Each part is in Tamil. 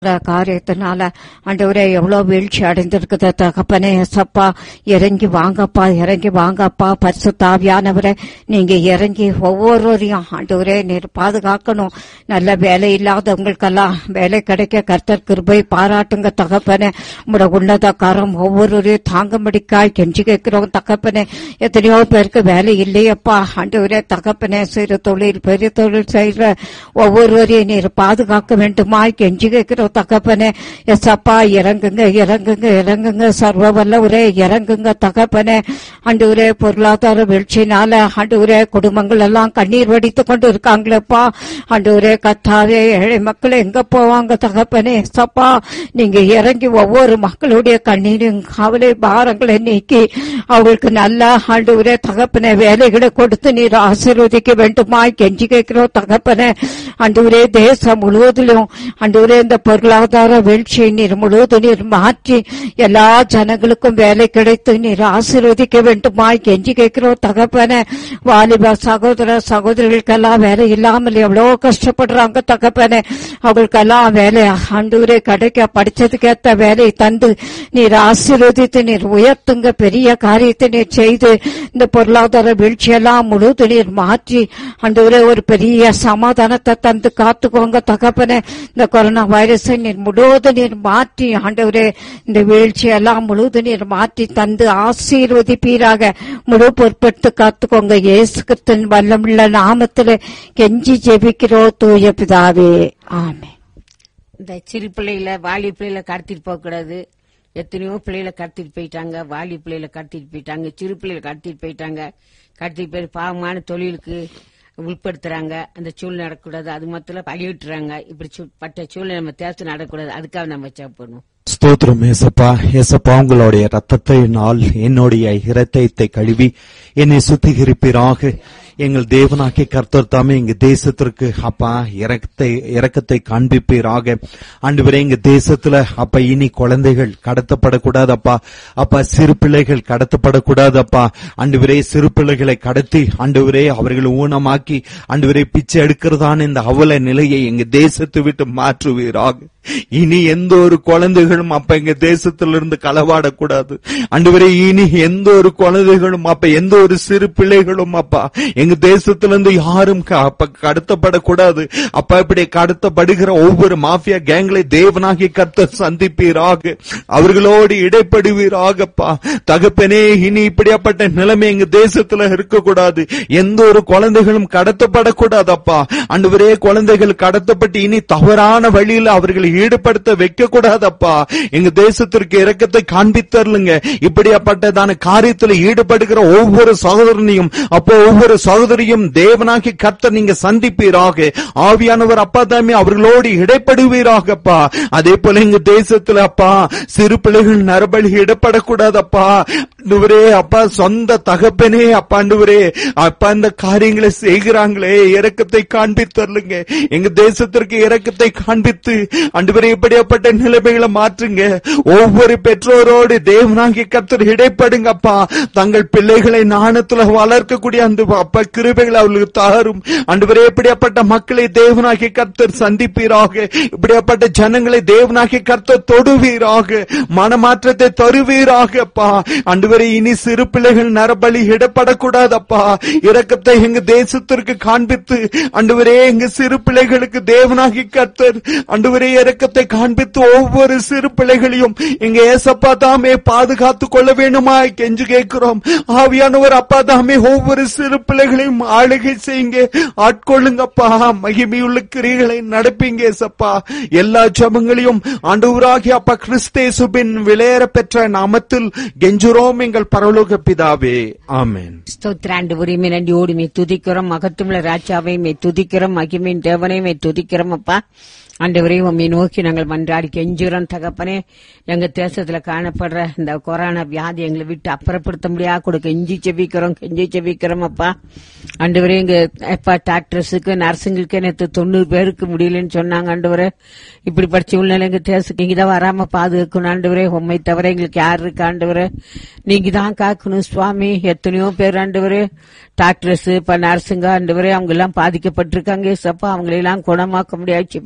காரியத்தினால ஆண்டவரே எவ்வளவு வீழ்ச்சி அடைந்திருக்குது தகப்பனே. சப்பா இறங்கி வாங்கப்பா, இறங்கி வாங்கப்பா. பரிசுத்த ஆவியானவரே நீங்க இறங்கி ஒவ்வொருவரையும் ஆண்டவரே நீர் பாதுகாக்கணும். நல்ல வேலை இல்லாதவங்களுக்கெல்லாம் வேலை கிடைக்க கர்த்தர் கிருபை பாராட்டுங்க தகப்பனே. உங்களோட உன்னதக்காரம் ஒவ்வொருவரையும் தாங்கும்படிக்காய் கெஞ்சி கேட்கிறோம் தகப்பனே. எத்தனையோ பேருக்கு வேலை இல்லையப்பா ஆண்டவரே தகப்பனே. சிறு தொழில் பெரிய தொழில் செய்யற ஒவ்வொருவரையும் நீர் பாதுகாக்க வேண்டுமாய் கெஞ்சி கேட்கிறோம் தகப்பனே. எஸ்அப்பா இறங்குங்க, இறங்குங்க, இறங்குங்க. சர்வ வல்லவரே இறங்குங்க தகப்பனே. ஆண்டவரே பொருளாதார வீழ்ச்சினால ஆண்டவரே குடும்பங்கள் எல்லாம் கண்ணீர் வடித்து கொண்டு இருக்காங்களேப்பா. ஆண்டவரே கர்த்தாவே ஏழை மக்கள் எங்க போவாங்க தகப்பனே. எஸ்அப்பா நீங்க இறங்கி ஒவ்வொரு மக்களுடைய கண்ணீரும் கவலை பாரங்களை நீக்கி அவங்களுக்கு நல்ல ஆண்டவரே தகப்பனே வேலைகளை கொடுத்து நீர் ஆசீர்வதிக்க வேண்டுமாய் கெஞ்சி கேட்கிறோம் தகப்பனே. ஆண்டவரே தேசம் முழுவதிலும் ஆண்டவரே இந்த பொருளாதார வீழ்ச்சியை நீர் முழுவதும் நீர் மாற்றி எல்லா ஜனங்களுக்கும் வேலை கிடைத்து நீர் ஆசீர்வதிக்க வேண்டுமாய் கெஞ்சி கேட்கிறோம் தகப்பனே. வாலிப சகோதர சகோதரிகளுக்கெல்லாம் வேலை இல்லாமல் எவ்வளவு கஷ்டப்படுறாங்க தகப்பனே. அவங்களுக்கெல்லாம் வேலை ஆண்டவரே கிடைக்க படிச்சதுக்கேற்ற வேலை தந்து நீர் ஆசீர்வதித்து நீர் உயர்த்துங்க. பெரிய காரியத்தை நீர் செய்து இந்த பொருளாதார வீழ்ச்சியெல்லாம் முழுவதும் நீர் மாற்றி ஆண்டவரே ஒரு பெரிய சமாதானத்தை தந்து காத்துக்கோங்க தகப்பனே. இந்த கொரோனா வைரஸை நீர் முழுவதும் நீர் மாற்றி ஆண்டவரே இந்த வீழ்ச்சியெல்லாம் முழுவதும் நீர் மாற்றி தந்து ஆசீர்வதிப்பீராக. முழு பொறுப்பெடுத்து காத்துக்கோங்க. இயேசு கிறிஸ்துவின் வல்லமுள்ள நாமத்திலே கெஞ்சி ஜெபிக்கிறோம் தூய பிதாவே, ஆமென். இந்த சிறு பிள்ளைகளை வாலி பிள்ளைகளை கடத்திட்டு போக கூடாது. எத்தனையோ பிள்ளைகளை கடத்திட்டு போயிட்டாங்க. வாலி பிள்ளைகளை கடத்திட்டு போயிட்டாங்க. சிறு பிள்ளைகளை கடத்திட்டு போயிட்டாங்க. கடத்திட்டு போய் பாவமான தொழிலுக்கு உட்படுத்துறாங்க. அந்த சூழ்நிலை நடக்கூடாது. அது மொத்தம் அழிவிட்டுறாங்க. இப்படி பட்ட சூழ்நிலை நம்ம தேசம் நடக்கூடாது. அதுக்காக நம்ம சாப்பிடணும். ஸ்தோத்திரம் ஏசப்பா. ஏசப்பா உங்களுடைய ரத்தத்தினால் என்னுடைய இரத்தத்தை கழுவி என்னை சுத்திகரிப்பீராக. எங்கள் தேவனாகிய கர்த்தர் தாமே எங்க தேசத்திற்கு அப்பா இரக்கத்தை காண்பிப்பீராக. ஆண்டவரே எங்க தேசத்துல அப்பா இனி குழந்தைகள் கடத்தப்படக்கூடாது அப்பா. அப்பா சிறு பிள்ளைகள் கடத்தப்படக்கூடாது அப்பா. ஆண்டவரே சிறு பிள்ளைகளை கடத்தி ஆண்டவரே அவர்களை ஊனமாக்கி ஆண்டவரே பிச்சை எடுக்கிறதான இந்த அவல நிலையை எங்க தேசத்தை விட்டு மாற்றுவீராக. இனி எந்த ஒரு குழந்தைகளும் அப்ப எங்க தேசத்திலிருந்து களவாடக்கூடாது ஆண்டவரே. இனி எந்த ஒரு குழந்தைகளும் அப்ப எந்த ஒரு சிறு பிள்ளைகளும் அப்பா எங்க தேசத்திலிருந்து யாரும் அப்ப கடத்தப்படக்கூடாது அப்பா. இப்படி கடத்தப்படுகிற ஒவ்வொரு மாஃபியா கேங்களை தேவனாகிய கர்த்தர் சந்திப்பீராக. அவர்களோடு இடைப்படுவீராகப்பா தகப்பனே. இனி இப்படியாப்பட்ட நிலைமை எங்க தேசத்துல இருக்கக்கூடாது. எந்த ஒரு குழந்தைகளும் கடத்தப்படக்கூடாது அப்பா. ஆண்டவரே குழந்தைகள் கடத்தப்பட்டு இனி தவறான வழியில் அவர்களை ஈடுபடுத்த வைக்க கூடாதப்பா. எங்க தேசத்திற்கு இரக்கத்தை காண்பித்தருளுங்க. இப்படியாப்பட்டதான காரியத்தில் ஈடுபடுகிற ஒவ்வொரு சகோதரனையும் அப்போ ஒவ்வொரு சகோதரியும் தேவனாகி கர்த்தர் நீங்க சந்திப்பீராக. ஆவியானவர் அப்பா தாமே அவர்களோடு இடைப்படுவீராகப்பா. அதே போல எங்க தேசத்துல அப்பா சிறு பிள்ளைகள் நரபலி இடப்படக்கூடாதப்பா. ஆண்டவரே அப்பா சொந்த தகப்பனே அப்பா ஆண்டவரே அப்பா இந்த காரியங்களை செய்கிறாங்களே இரக்கத்தை காண்பித்தருளுங்க. எங்க தேசத்திற்கு இரக்கத்தை காண்பித்து ஆண்டவரே இப்படியாப்பட்ட நிலைமைகளை மாற்றுங்க. ஒவ்வொரு பெற்றோரோடு தேவனாகிய கர்த்தர் இடைப்படுங்கப்பா. தங்கள் பிள்ளைகளை ஞானத்துல வளர்க்கக்கூடிய அந்த அப்பா கிருபைகளை அவர்களுக்கு தாரும் ஆண்டவரே. இப்படியாப்பட்ட மக்களை தேவனாகிய கர்த்தர் சந்திப்பீராக. இப்படியாப்பட்ட ஜனங்களை தேவனாகிய கர்த்தர் தொடுவீராக. மனமாற்றத்தை தருவீராகப்பா. ஆண்டவரே இனி சிறு பிள்ளைகள் நரபலி இடப்படக்கூடாதப்பா. இரக்கத்தை எங்க தேசத்திற்கு காண்பித்து ஆண்டவரே எங்க சிறு பிள்ளைகளுக்கு தேவனாகிய கர்த்தர் ஆண்டவரே இரக்கத்தை காண்பித்து ஒவ்வொரு சிறு பிள்ளைகளையும் எங்க ஏசப்பா தாமே பாதுகாத்துக் கொள்ள வேண்டுமாய் கெஞ்சு கேட்கிறோம். ஆவியானவர் அப்பா தாமே ஒவ்வொரு சிறு பிள்ளைகளையும் ஆளுகை செய்யுங்க, ஆட்கொள்ளுங்கப்பா. மகிமையுள்ள கிரிகளை நடப்பீங்க ஏசப்பா. எல்லா ஜெபங்களையும் ஆண்டவராகிய அப்பா கிறிஸ்தேசுவின் விலையேற பெற்ற நாமத்தில் கெஞ்சுறோம் எங்கள் பரலோக பிதாவே, ஆமென். ஸ்தோத்திராண்டவரே நன்றியோடு மே துதிக்கிறோம். மகத்துவமுள்ள ராஜாவை மே துதிக்கிறோம். மகிமையின் தேவனை மே துதிக்கிறோம் அப்பா. ஆண்டவரே உம்மை நோக்கி நாங்கள் மன்றாடி கெஞ்சுகிறோம் தகப்பனே. எங்க தேசத்துல காணப்படுற இந்த கொரோனா வியாதி எங்களை விட்டு அப்புறப்படுத்த முடியாது கொடுக்க கெஞ்சி செபிக்கிறோம் அப்பா. ஆண்டவரே எங்க எப்பா டாக்டர்ஸுக்கு நர்ஸுங்களுக்கு நேற்று 90 பேருக்கு முடியலன்னு சொன்னாங்க. ஆண்டவரே இப்படிப்பட்ட சூழ்நிலை எங்க தேசத்துக்கு இங்கதான் வராம பாதுகாக்கணும் ஆண்டவரே. உண்மை தவிர எங்களுக்கு யாரு இருக்கு ஆண்டவரே. நீங்க தான் காக்கணும் சுவாமி. எத்தனையோ பேர் ஆண்டவரே டாக்டர்ஸ் இப்ப நர்ஸுங்க ஆண்டவரே அவங்க எல்லாம் பாதிக்கப்பட்டிருக்காங்க. சப்பா அவங்களெல்லாம் குணமாக்க முடியாது செபிக்கிறோம்.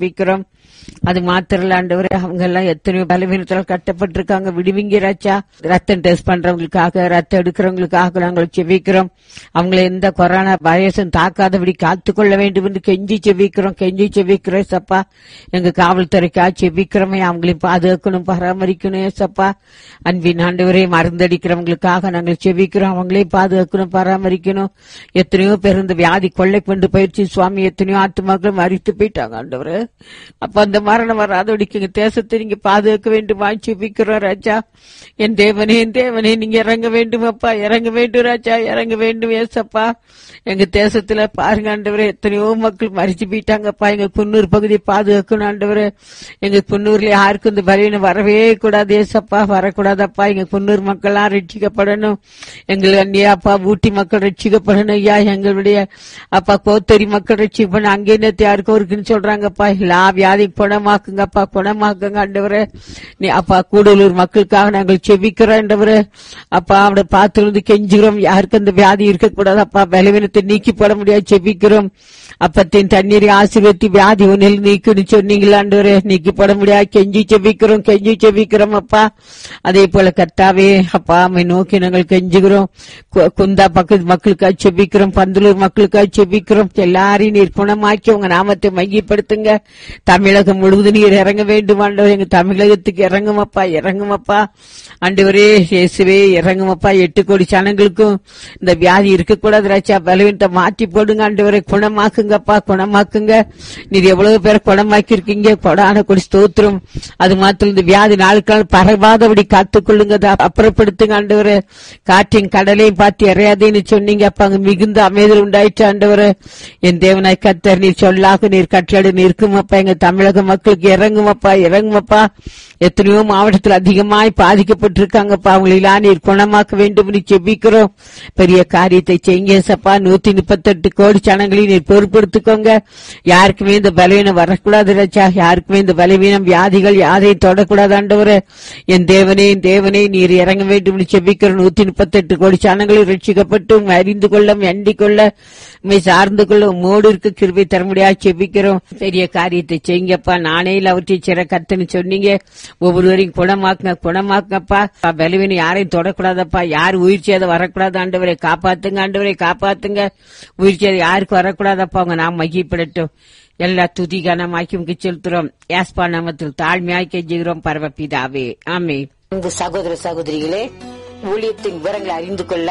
அது மாத்திரம் ஆண்டவரே, அவங்க எல்லாம் எத்தனையோ பலவீனத்தால் கட்டப்பட்டிருக்காங்க, விடுவிங்க ராஜா. ரத்தம் டெஸ்ட் பண்றவங்களுக்காக, ரத்தம் எடுக்கிறவங்களுக்காக நாங்கள் செபிக்கிறோம். அவங்களை எந்த கொரோனா வைரஸும் தாக்காதபடி காத்துக்கொள்ள வேண்டும் என்று கெஞ்சி செபிக்கிறோம் சப்பா. எங்க காவல்துறைக்காக செபிக்கிறோமே, அவங்களையும் பாதுகாக்கணும், பராமரிக்கணும் சப்பா. அன்பின் ஆண்டவரே, மருந்தடிக்கிறவங்களுக்காக நாங்கள் செபிக்கிறோம், அவங்களையும் பாதுகாக்கணும், பராமரிக்கணும். எத்தனையோ பேர் இந்த வியாதி கொள்ளை கொண்டு போயிடுச்சு சுவாமி, எத்தனையோ ஆத்துமாக்களும் மறித்து போயிட்டாங்க ஆண்டவரே. அப்ப அந்த மரணம் வராதபடிக்கு எங்க தேசத்தை நீங்க பாதுகாக்க வேண்டுமா செபிக்கிறோம் ராஜா. என் தேவனே நீங்க இறங்க வேண்டும் அப்பா, இறங்க வேண்டும் ராஜா, இறங்க வேண்டும் ஏசப்பா. எங்க தேசத்துல பாருங்க ஆண்டவரே, எத்தனையோ மக்கள் மறிச்சு போயிட்டாங்கப்பா. எங்க குன்னூர் பகுதியை பாதுகாக்கணும் ஆண்டவரே. எங்க குன்னூர்ல யாருக்கும் இந்த பலவீனம் வரவே கூடாது ஏசப்பா, வரக்கூடாதப்பா. எங்க குன்னூர் மக்கள் எல்லாம் ரட்சிக்கப்படணும். எங்கள் அண்ணியாப்பா ஊட்டி மக்கள் ரட்சிக்கப்படணும் ஐயா. எங்களுடைய அப்பா கோத்தரி மக்கள் ரட்சிக்கப்படணும். அங்கே நேத்து யாருக்கும் இருக்குன்னு சொல்றாங்கப்பா. எல்லா வியாதி குணமாக்குங்கப்பா, குணமாக்குங்க ஆண்டவரே. நீ அப்பா கூடலூர் மக்களுக்காக நாங்கள் செபிக்கிறோம் ஆண்டவரே. அப்பா அவனை பார்த்து கெஞ்சுகிறோம், யாருக்கு அந்த வியாதி இருக்கக்கூடாது அப்பா. பலவீனத்தை நீக்கி போட முடியாது செபிக்கிறோம். அப்பத்தின் தண்ணீரை ஆசீர்வதித்து வியாதி ஒன்னில் நீக்குன்னு சொன்னீங்களா ஆண்டவரே, நீக்கி போட முடியாது கெஞ்சி செபிக்கிறோம் அப்பா. அதே போல கர்த்தாவே அப்பா அம்மை நோக்கி நாங்கள் கெஞ்சுகிறோம். குந்தா பக்கத்து மக்களுக்காக செபிக்கிறோம், பந்தலூர் மக்களுக்காக செபிக்கிறோம். எல்லாரையும் நீர் குணமாக்கி உங்க நாமத்தை மையப்படுத்துங்க. தமிழகம் முழுவதும் நீர் இறங்க வேண்டும் ஆண்டவர். எங்க தமிழகத்துக்கு இறங்குமப்பா ஆண்டவரே. இயேசுவே இறங்குமப்பா. 8 கோடி ஜனங்களுக்கும் இந்த வியாதி இருக்கக்கூடாது ராஜா. பலவீனத்தை மாற்றி போடுங்க ஆண்டவரை. குணமாக்குங்க. நீர் எவ்வளவு பேரை குணமாக்கி இருக்கீங்க, கொடான கொடி ஸ்தோத்திரம். அது மாத்திரம் இந்த வியாதி நாளுக்கு நாள் பரவாதபடி காத்துக்கொள்ளுங்க, அப்புறப்படுத்துங்க ஆண்டவரை. காற்றின் கடலையும் பார்த்து இறையாதேன்னு சொன்னீங்க அப்ப, அங்க மிகுந்த அமைதல் உண்டாயிற்று ஆண்டவரை. என் தேவனாய் கர்த்தர் நீர் சொல்லாக நீர் கட்டளை நிற்குமப்பா. எங்க தமிழக மக்களுக்கு இறங்குமப்பா. எத்தனையோ மாவட்டத்தில் அதிகமாய் பாதிக்கப்பட்டிருக்காங்கப்பா. அவங்களெல்லாம் நீர் குணமாக்க வேண்டும் என்று செபிக்கிறோம். பெரிய காரியத்தை செய்யுங்க சப்பா. 138 கோடி ஜனங்களையும் நீர் பொறுப்படுத்திக்கோங்க. யாருக்குமே இந்த பலவீனம் வரக்கூடாது ராஜா. யாருக்குமே இந்த பலவீனம் வியாதிகள் யாரையும் தொடக்கூடாது ஆண்டவரே. என் தேவனே நீர் இறங்க வேண்டும் என்று செபிக்கிறோம். 138 கோடி ஜனங்களையும் ரட்சிக்கப்பட்டு அறிந்து கொள்ள, அண்டிக் கொள்ள, சார்ந்து கொள்ள உம்மோடு இருக்க கிருபை தர முடியாது செபிக்கிறோம். பெரிய காரியத்தை செய்யுங்கப்பா. நானே அவற்றை சிற கத்துன்னு சொன்னீங்க. ஒவ்வொருவரையும் குணமாக்குங்கப்பா. பலவீனம் யாரையும் தொடக்கூடாதப்பா. யார் உயிர் சேதம் வரக்கூடாது ஆண்டவரை. காப்பாத்துங்க. உயிர் சேதம் யாருக்கு வரக்கூடாதப்பா. அவங்க நாம் மகிழ்ப்படட்டும். எல்லா துதிகான மாக்கி செலுத்துறோம். யாஸ்பா நாமத்தில் தாழ்மையாய் கெஞ்சுகிறோம் பரமபிதாவே, ஆமென். இந்த சகோதர சகோதரிகளே, ஊழியத்தின் விவரங்களை அறிந்து கொள்ள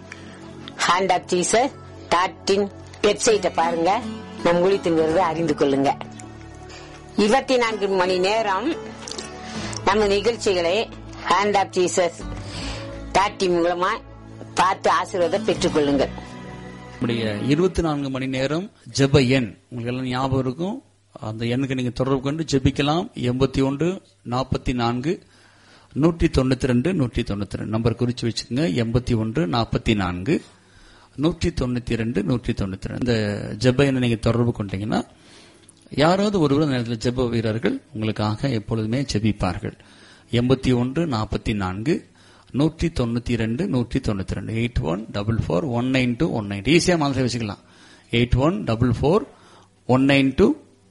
ஹேண்ட் ஆஃப் ஜீசஸ் வெப்சைட்டை பாருங்க. நம் ஊழியத்தின் விவரத்தை அறிந்து கொள்ளுங்க. 24 மணி நேரம் நம்ம நிகழ்ச்சிகளை ஹேண்ட் ஆஃப் ஜீசஸ் மூலமா பார்த்து ஆசீர்வாதம் பெற்றுக் கொள்ளுங்கள். 24 மணி நேரம் ஜெப எண் உங்களுக்கு எல்லாம் ஞாபகம் இருக்கும். அந்த எண்ணுக்கு நீங்க தொடர்பு கொண்டு ஜெபிக்கலாம். 81 44 192 192 நம்பர் குறிச்சு வச்சுக்கோங்க. 81 44 192 192 இந்த ஜெப எண்ணை நீங்க தொடர்பு கொண்டீங்கன்னா யாராவது ஒருவர் நேரத்தில் ஜெப வீரர்கள் உங்களுக்காக எப்பொழுதுமே ஜெபிப்பார்கள். 81 44 192 192 8144192192 ஈஸியா மாதிரி வச்சுக்கலாம். 8144192192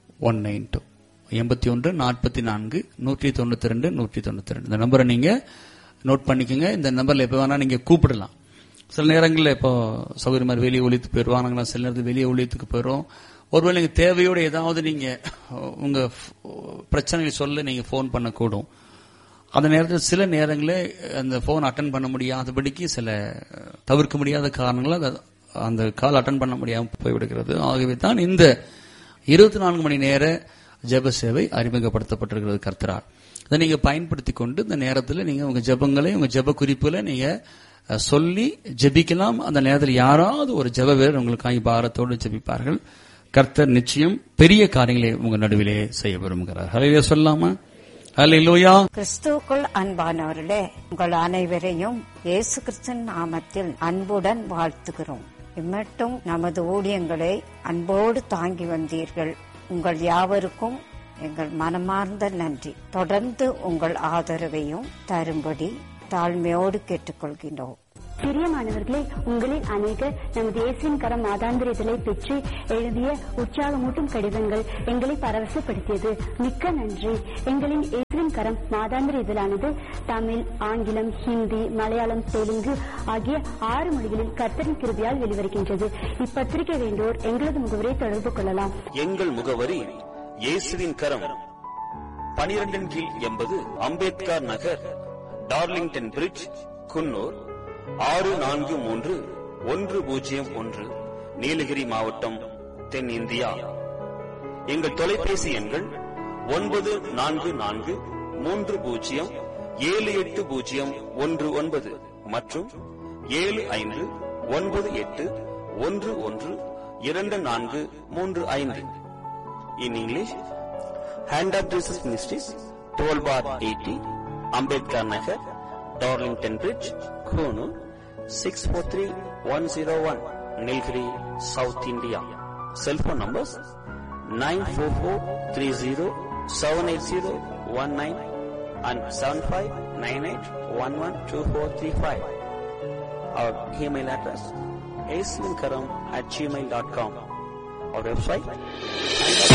81 44 192 192 இந்த நம்பரை நீங்க நோட் பண்ணிக்கோங்க. இந்த நம்பர்ல எப்ப வேணா நீங்க கூப்பிடலாம். சில நேரங்களில் இப்போ சௌகரிய மாதிரி வெளியே ஒழித்து போயிடுவாங்க, சில நேரத்தில் வெளியே ஒழித்துக்கு போயிடும். ஒருவேளை நீங்க தேவையோட ஏதாவது நீங்க உங்க பிரச்சனைகளை சொல்ல நீங்க போன் பண்ணக்கூடும். அந்த நேரத்தில் சில நேரங்களில் அந்த போன் அட்டன் பண்ண முடியாதபடிக்கு சில தவிர்க்க முடியாத காரணங்களால் அந்த கால் அட்டன் பண்ண முடியாமல் போய்விடுகிறது. ஆகவே தான் இந்த 24 மணி நேர ஜெப சேவை அறிமுகப்படுத்தப்பட்டிருக்கிறது கர்த்தரால். இதை நீங்க பயன்படுத்தி கொண்டு இந்த நேரத்தில் நீங்க உங்க ஜெபங்களை உங்க ஜெப குறிப்புகளை நீங்க சொல்லி ஜெபிக்கலாம். அந்த நேரத்தில் யாராவது ஒரு ஜெப வீரர் உங்களுக்காக பாரத்தோடு ஜெபிப்பார்கள். கர்த்தர் நிச்சயம் பெரிய காரியங்களை உங்க நடுவிலே செய்ய விரும்புகிறார். ஹல்லேலூயா சொல்லாமா? ஹல்லேலூயா. கிறிஸ்துவுக்குள் அன்பானவர்களே, உங்கள் அனைவரையும் இயேசு கிறிஸ்துவின் நாமத்தில் அன்புடன் வாழ்த்துகிறோம். இம்மட்டும் நமது ஊழியங்களை அன்போடு தாங்கி வந்தீர்கள். உங்கள் யாவருக்கும் எங்கள் மனமார்ந்த நன்றி. தொடர்ந்து உங்கள் ஆதரவையும் தரும்படி தாழ்மையோடு கேட்டுக்கொள்கின்றோம். பிரியமானவர்களே, உங்களில் அநேகர் நமது இயேசுவின் கரம் மாதாந்திர இதழை பெற்று எழுதிய உற்சாகமூட்டும் கடிதங்கள் எங்களை பரவசப்படுத்தியது. மிக்க நன்றி. எங்களின் இயேசுவின் கரம் மாதாந்திர இதழானது தமிழ், ஆங்கிலம், ஹிந்தி, மலையாளம், தெலுங்கு ஆகிய 6 மொழிகளில் கர்த்தரின் கிருபையால் வெளிவருகின்றது. இப்பத்திரிகை வேண்டோர் எங்களது முகவரை தொடர்பு கொள்ளலாம். எங்கள் முகவரி இயேசுவின் கரம், 12 கீழ் 80 அம்பேத்கர் நகர், டார்லிங்டன் பிரிட்ஜ், குன்னூர் 643101, நீலகிரி மாவட்டம், தென் இந்தியா. எங்கள் தொலைபேசி எண்கள் 9430780119 மற்றும் 7598112435. In English, Hand of Jesus Ministries, 12/80, Ambedkar Nagar, Darlington Bridge, Konoor, 643101, Nilgiri, South India. Cell phone numbers 944307801 and 7598112435. Our email address asminkaram@gmail.com. Our website